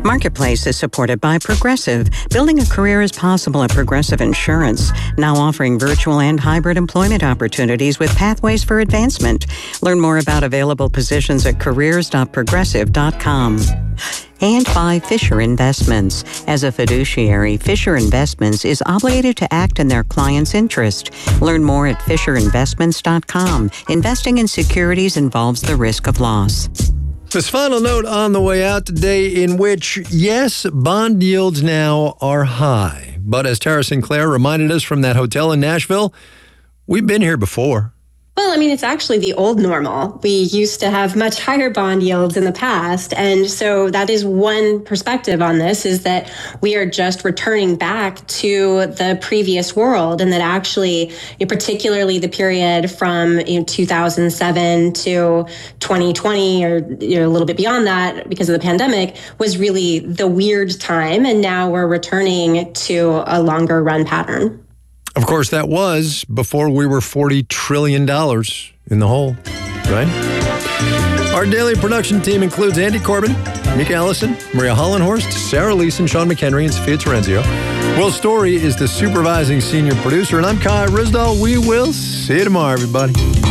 Marketplace is supported by Progressive. Building a career is possible at Progressive Insurance, now offering virtual and hybrid employment opportunities with pathways for advancement. Learn more about available positions at careers.progressive.com. And by Fisher Investments. As a fiduciary, Fisher Investments is obligated to act in their client's interest. Learn more at fisherinvestments.com. Investing in securities involves the risk of loss. This final note on the way out today, in which, yes, bond yields now are high. But as Tara Sinclair reminded us from that hotel in Nashville, we've been here before. Well, I mean, it's actually the old normal. We used to have much higher bond yields in the past. And so that is one perspective on this, is that we are just returning back to the previous world, and that actually, particularly the period from 2007 to 2020, or a little bit beyond that because of the pandemic, was really the weird time. And now we're returning to a longer run pattern. Of course, that was before we were $40 trillion in the hole, right? Our daily production team includes Andy Corbin, Mika Ellison, Maria Hollenhorst, Sarah Leeson, Sean McHenry, and Sophia Terenzio. Will Story is the supervising senior producer, and I'm Kai Risdall. We will see you tomorrow, everybody.